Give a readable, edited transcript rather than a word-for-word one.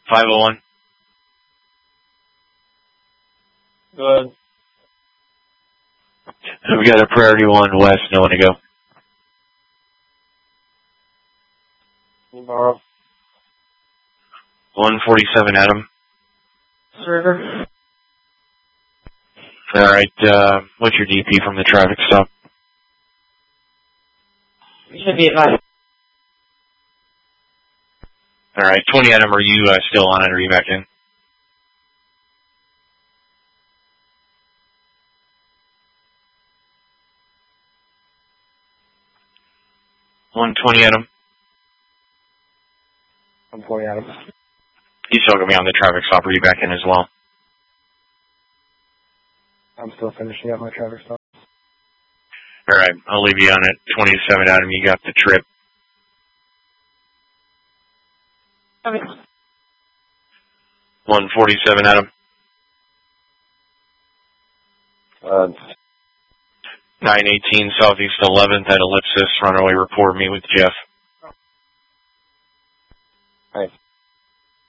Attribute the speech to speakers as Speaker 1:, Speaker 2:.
Speaker 1: 501.
Speaker 2: Good.
Speaker 1: We got a priority 1 west, no one to go.
Speaker 2: Borrow.
Speaker 1: 147, Adam.
Speaker 2: Surrender.
Speaker 1: Alright, what's your DP from the traffic stop?
Speaker 2: You should be at 9.
Speaker 1: Alright, 20, Adam, are you still on it, or are you back in? $120, Adam.
Speaker 2: 140, Adam.
Speaker 1: You still gonna be on the traffic stop, are you back in as well?
Speaker 2: I'm still finishing up my traffic stop.
Speaker 1: Alright, I'll leave you on it. 27, Adam, you got the trip.
Speaker 2: Okay.
Speaker 1: 147, Adam. 918 Southeast 11th at Ellipsis, runaway report, meet with Jeff.
Speaker 2: Alright.